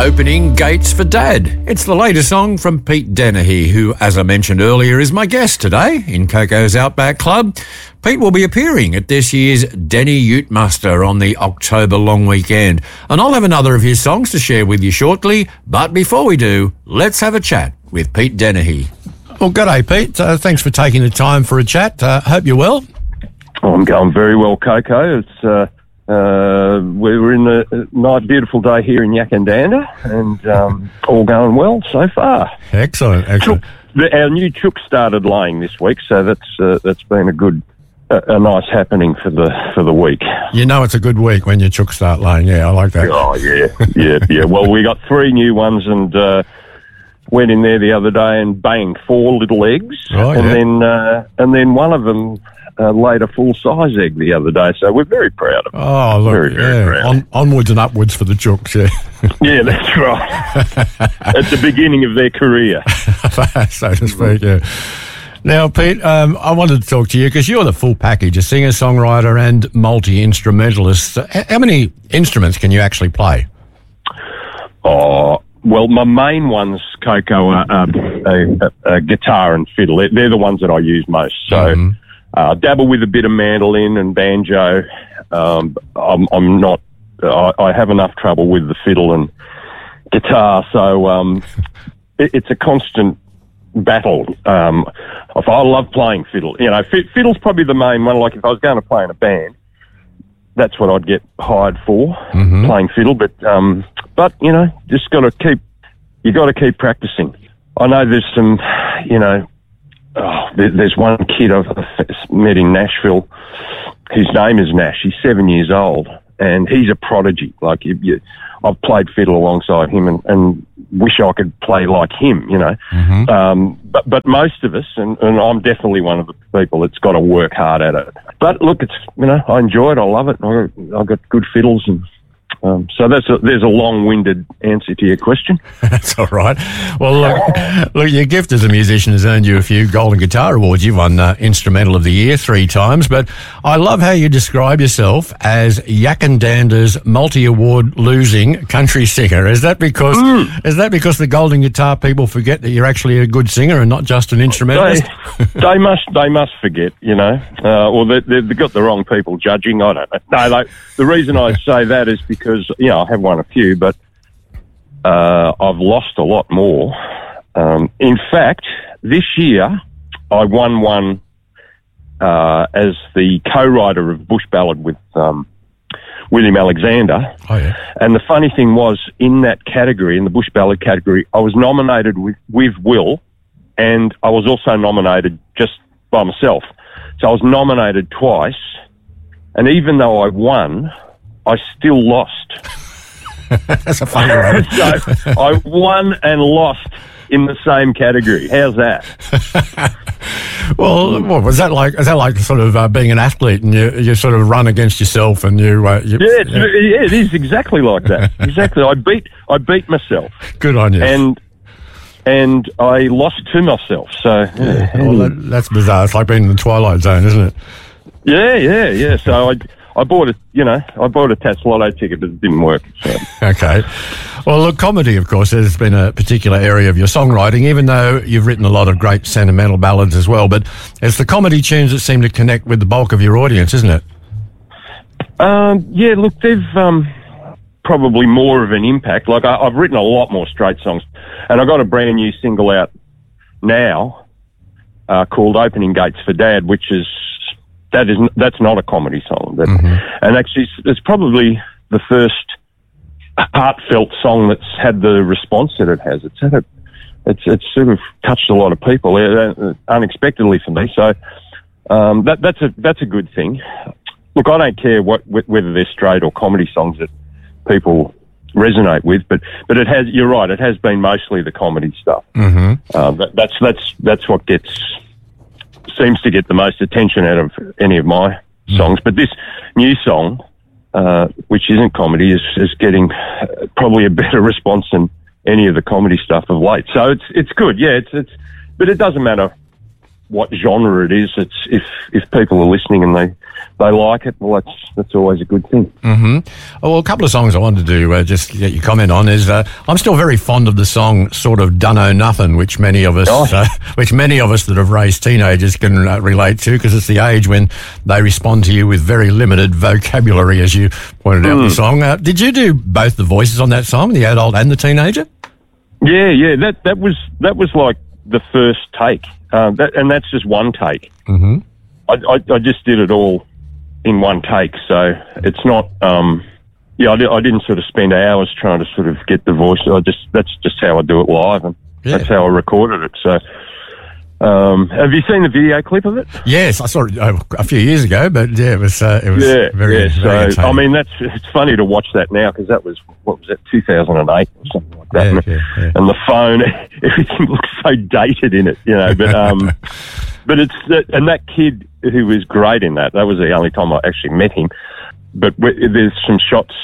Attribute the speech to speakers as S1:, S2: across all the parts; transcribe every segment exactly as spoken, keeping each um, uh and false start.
S1: Opening Gates for Dad. It's the latest song from Pete Dennehy, who, as I mentioned earlier, is my guest today in Coco's Outback Club. Pete will be appearing at this year's Denny Ute Muster on the October long weekend, and I'll have another of his songs to share with you shortly. But before we do, let's have a chat with Pete Dennehy. Well, g'day, Pete. Uh, thanks for taking the time for a chat. Uh, hope you're well.
S2: Oh, I'm going very well, Coco. It's uh, uh, we're in a nice, beautiful day here in Yackandandah, and um, all going well so far.
S1: Excellent, excellent.
S2: Chook, the, our new chook started laying this week, so that's uh, that's been a good, uh, a nice happening for the for the week.
S1: You know, it's a good week when your chooks start laying. Yeah, I like that.
S2: Oh yeah, yeah, yeah. Well, we got three new ones, and uh, went in there the other day and bang, four little eggs,
S1: oh,
S2: and
S1: yeah.
S2: then uh, and then one of them. Uh, laid a full-size egg the other day, so we're very proud of it.
S1: Oh, look,
S2: very, very
S1: yeah.
S2: proud.
S1: On, onwards and upwards for the chooks, yeah.
S2: Yeah, that's right. At the beginning of their career.
S1: So to speak, yeah. Now, Pete, um, I wanted to talk to you because you're the full package, a singer, songwriter and multi-instrumentalist. H- How many instruments can you actually play?
S2: Oh, well, my main ones, Coco, are um, a, a, a guitar and fiddle. They're, they're the ones that I use most, so... Mm-hmm. Uh, dabble with a bit of mandolin and banjo. Um, I'm, I'm not. I, I have enough trouble with the fiddle and guitar, so um, it, it's a constant battle. Um, if I love playing fiddle, you know, f- fiddle's probably the main one. Like if I was going to play in a band, that's what I'd get hired for, mm-hmm. playing fiddle. But um, but you know, just got to keep. You got to keep practicing. I know there's some, you know. Oh, there's one kid I've met in Nashville. His name is Nash. He's seven years old, and he's a prodigy. Like you, you, I've played fiddle alongside him, and, and wish I could play like him. You know, mm-hmm. um, but but most of us, and, and I'm definitely one of the people that's got to work hard at it. But look, it's you know I enjoy it. I love it. I I've got good fiddles and. Um, so that's a, there's a long-winded answer to your question.
S1: That's all right. Well, look, look, your gift as a musician has earned you a few Golden Guitar Awards. You've won uh, Instrumental of the Year three times, but I love how you describe yourself as Yackandandah's multi-award losing country singer. Is that because mm. is that because the Golden Guitar people forget that you're actually a good singer and not just an instrumentalist?
S2: They, they must they must forget, you know, uh, or they, they've got the wrong people judging. I don't know. No, like, the reason I say that is because you know, I have won a few, but uh, I've lost a lot more. Um, in fact, this year I won one uh, as the co-writer of Bush Ballad with um, William Alexander.
S1: Oh, yeah.
S2: And the funny thing was, in that category, in the Bush Ballad category, I was nominated with, with Will, and I was also nominated just by myself. So I was nominated twice, and even though I won, I still lost.
S1: That's a funny one.
S2: So I won and lost in the same category. How's that?
S1: Well, what was that like? Is that like sort of uh, being an athlete and you you sort of run against yourself and you? Uh, you
S2: yeah, it's, yeah, yeah, it is exactly like that. Exactly. I beat I beat myself.
S1: Good on you.
S2: And and I lost to myself. So
S1: yeah. Well, that, that's bizarre. It's like being in the Twilight Zone, isn't it?
S2: Yeah, yeah, yeah. So I. I bought a, you know, I bought a Tats Lotto ticket, but it didn't work. So.
S1: Okay. Well, look, comedy, of course, has been a particular area of your songwriting, even though you've written a lot of great sentimental ballads as well. But it's the comedy tunes that seem to connect with the bulk of your audience, isn't it?
S2: Um, yeah, look, they've um, probably more of an impact. Like, I, I've written a lot more straight songs, and I've got a brand new single out now uh, called Opening Gates for Dad, which is That is that's not a comedy song, but, mm-hmm. and actually it's probably the first heartfelt song that's had the response that it has. It's had a, it's it's sort of touched a lot of people uh, unexpectedly for me. So um, that that's a that's a good thing. Look, I don't care what whether they're straight or comedy songs that people resonate with, but but it has. You're right. It has been mostly the comedy stuff.
S1: Mm-hmm.
S2: Uh, that, that's that's that's what gets. Seems to get the most attention out of any of my songs. But this new song, uh, which isn't comedy, is, is getting probably a better response than any of the comedy stuff of late. So it's it's good, yeah. It's it's, but it doesn't matter what genre it is. It's if if people are listening and they they like it, well, that's that's always a good thing.
S1: Mm-hmm. Oh, well, a couple of songs I wanted to uh, just get your comment on is uh, I'm still very fond of the song "Sort of Dunno Nothing," which many of us,
S2: Oh.
S1: uh, which many of us that have raised teenagers can uh, relate to, because it's the age when they respond to you with very limited vocabulary, as you pointed out in the song. Uh, did you do both the voices on that song, the adult and the teenager?
S2: Yeah, yeah. That that was that was like the first take, uh, that, and that's just one take.
S1: Mm-hmm.
S2: I, I I just did it all in one take, so it's not. Um, yeah, I, di- I didn't sort of spend hours trying to sort of get the voice. I just that's just how I do it live, and
S1: Yeah.
S2: that's how I recorded it. So, um, have you seen the video clip of it?
S1: Yes, I saw it uh, a few years ago, but yeah, it was uh, it was
S2: Yeah,
S1: very,
S2: yeah.
S1: very
S2: So
S1: entertaining.
S2: I mean, that's it's funny to watch that now because that was what was that two thousand eight or something like that,
S1: Yeah,
S2: and,
S1: yeah, yeah.
S2: and the phone, everything looks so dated in it, you know. But um, but it's that, and that kid who was great in that. That was the only time I actually met him. But w- there's some shots,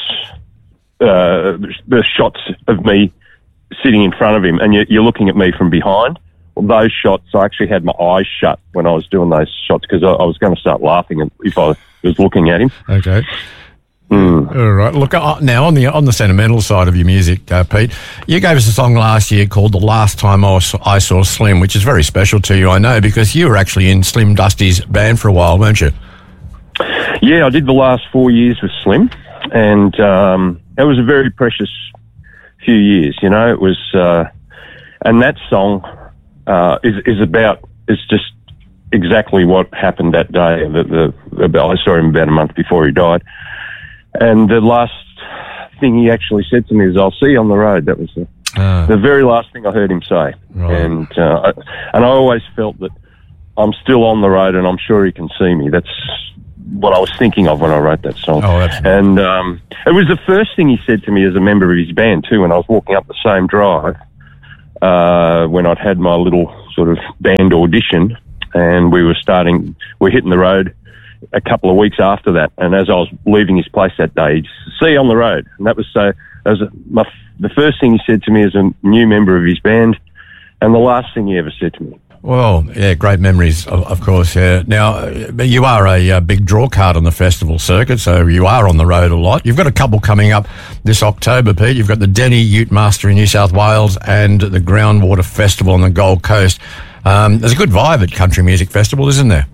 S2: uh, the shots of me sitting in front of him, and you're, you're looking at me from behind. Well, those shots, I actually had my eyes shut when I was doing those shots because I, I was going to start laughing if I was looking at him.
S1: Okay.
S2: Mm.
S1: All right. Look, uh, now on the on the sentimental side of your music, uh, Pete, you gave us a song last year called "The Last Time I Saw, I Saw Slim," which is very special to you, I know, because you were actually in Slim Dusty's band for a while, weren't you?
S2: Yeah, I did the last four years with Slim, and um, it was a very precious few years. You know, it was, uh, and that song uh, is is about is just exactly what happened that day. The, the, about, I saw him about a month before he died. And the last thing he actually said to me is, "I'll see you on the road." That was the,
S1: Ah.
S2: the very last thing I heard him say.
S1: Right.
S2: And uh, I, and I always felt that I'm still on the road, and I'm sure he can see me. That's what I was thinking of when I wrote that song.
S1: Oh, that's
S2: and um, it was the first thing he said to me as a member of his band too. When I was walking up the same drive, uh, when I'd had my little sort of band audition, and we were starting, we're hitting the road a couple of weeks after that, and as I was leaving his place that day, he just, "See you on the road." And that was so. That was my, the first thing he said to me as a new member of his band, and the last thing he ever said to me.
S1: Well, yeah, great memories, of, of course. Yeah. Now, uh, but you are a uh, big draw card on the festival circuit, so you are on the road a lot. You've got a couple coming up this October, Pete. You've got the Denny Ute Master in New South Wales and the Groundwater Festival on the Gold Coast. Um, there's a good vibe at Country Music Festival, isn't there?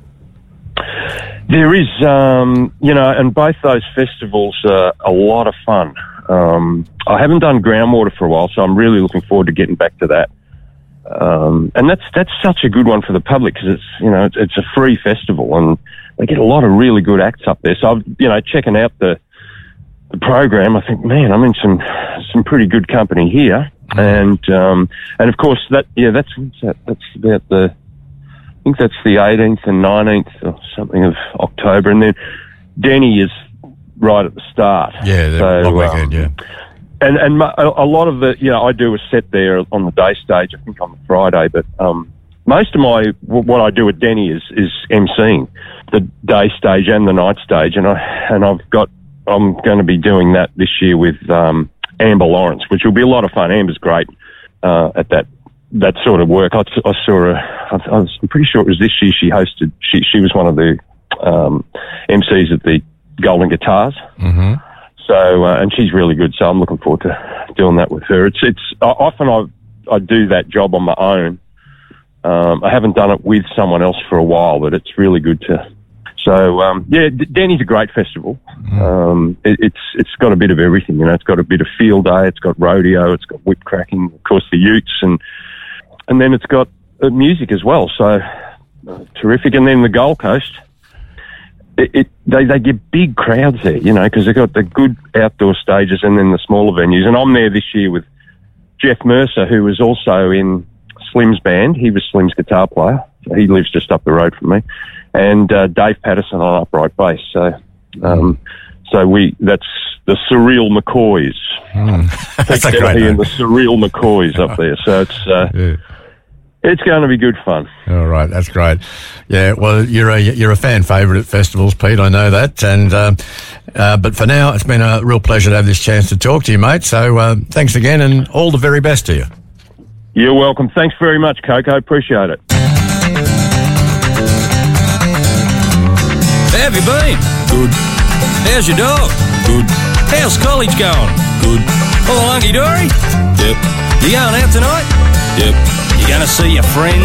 S2: There is, um, you know, and both those festivals are a lot of fun. Um, I haven't done Groundwater for a while, so I'm really looking forward to getting back to that. Um, and that's that's such a good one for the public because it's, you know, it's, it's a free festival and they get a lot of really good acts up there. So, I've, you know, checking out the the program, I think, man, I'm in some some pretty good company here. And um, and of course that yeah, that's what's that? That's about the. I think that's the eighteenth and nineteenth or something of October, and then Denny is right at the start.
S1: Yeah, the
S2: so,
S1: long weekend,
S2: um,
S1: yeah.
S2: And and a, a lot of the, you know, I do a set there on the day stage. I think on the Friday, but um, most of my what I do at Denny is is emceeing the day stage and the night stage, and I and I've got I'm going to be doing that this year with um, Amber Lawrence, which will be a lot of fun. Amber's great uh, at that. That sort of work. I, I saw her, I, I was, I'm pretty sure it was this year she hosted, she, she was one of the um, M Cs at the Golden Guitars.
S1: Mm-hmm.
S2: So, uh, and she's really good, so I'm looking forward to doing that with her. It's, it's, uh, often I, I do that job on my own. Um, I haven't done it with someone else for a while, but it's really good to, so, um, yeah, D- Denny's a great festival.
S1: Mm-hmm.
S2: Um, it, it's, it's got a bit of everything, you know, it's got a bit of field day, it's got rodeo, it's got whip cracking, of course the utes, and, and then it's got uh, music as well, so uh, terrific. And then the Gold Coast, it, it they they get big crowds there, you know, because they've got the good outdoor stages and then the smaller venues. And I'm there this year with Jeff Mercer, who was also in Slim's band. He was Slim's guitar player. So he lives just up the road from me, and uh, Dave Patterson on upright bass. So, um, so we that's the Surreal McCoys.
S1: Mm. That's a
S2: Pete
S1: great
S2: Dennehy
S1: name.
S2: and the Surreal McCoys up there. So it's. Uh,
S1: Yeah.
S2: It's going to be good fun.
S1: All right, that's great. Yeah, well, you're a you're a fan favourite at festivals, Pete. I know that. And uh, uh, but for now, it's been a real pleasure to have this chance to talk to you, mate. So uh, thanks again, and all the very best to you.
S2: You're welcome. Thanks very much, Coco. Appreciate it.
S3: How have you been? Good. How's your dog? Good. How's college going? Good. All hunky-dory? Yep. You going out tonight? Yep. You gonna see your friends?